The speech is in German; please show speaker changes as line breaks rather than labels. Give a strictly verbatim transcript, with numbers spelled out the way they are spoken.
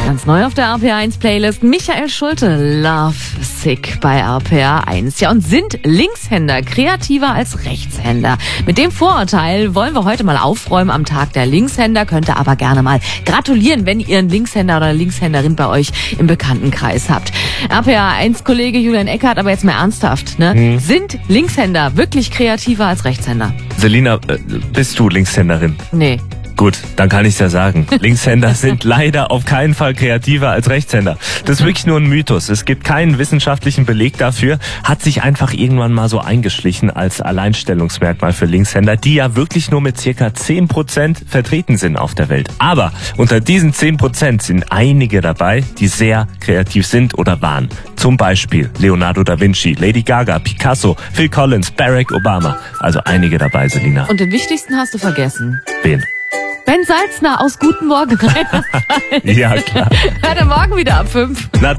Ganz neu auf der R P R eins Playlist. Michael Schulte, Love Sick bei R P R eins. Ja, und sind Linkshänder kreativer als Rechtshänder? Mit dem Vorurteil wollen wir heute mal aufräumen am Tag der Linkshänder. Könnt ihr aber gerne mal gratulieren, wenn ihr einen Linkshänder oder Linkshänderin bei euch im Bekanntenkreis habt. R P R eins Kollege Julian Eckhardt, aber jetzt mal ernsthaft, ne? Hm. Sind Linkshänder wirklich kreativer als Rechtshänder?
Selina, äh, bist du Linkshänderin?
Nee.
Gut, dann kann ich's ja sagen. Linkshänder sind leider auf keinen Fall kreativer als Rechtshänder. Das ist wirklich nur ein Mythos. Es gibt keinen wissenschaftlichen Beleg dafür. Hat sich einfach irgendwann mal so eingeschlichen als Alleinstellungsmerkmal für Linkshänder, die ja wirklich nur mit circa zehn Prozent vertreten sind auf der Welt. Aber unter diesen zehn Prozent sind einige dabei, die sehr kreativ sind oder waren. Zum Beispiel Leonardo da Vinci, Lady Gaga, Picasso, Phil Collins, Barack Obama. Also einige dabei, Selina.
Und den wichtigsten hast du vergessen.
Wen?
Ben Salzner aus Guten Morgen.
Ja, klar.
Hört er morgen wieder ab fünf.